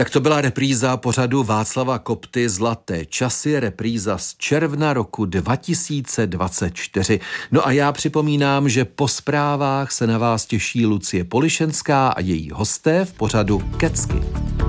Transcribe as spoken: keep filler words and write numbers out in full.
Tak to byla repríza pořadu Václava Kopty Zlaté časy, repríza z června roku dva tisíce dvacet čtyři. No a já připomínám, že po zprávách se na vás těší Lucie Polišenská a její hosté v pořadu Kecky.